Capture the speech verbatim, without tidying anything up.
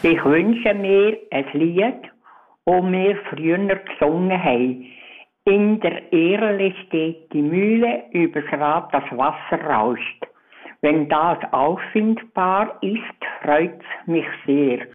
Ich wünsche mir ein Lied, das wir früher gesungen haben. In der Erle steht die Mühle, übers Rad das Wasser rauscht. Wenn das auffindbar ist, freut's mich sehr.